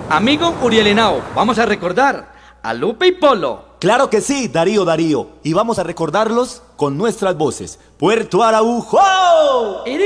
Amigo Uriel Henao, vamos a recordar a Lupe y Polo. Claro que sí, Darío. Y vamos a recordarlos con nuestras voces. Puerto Araujo.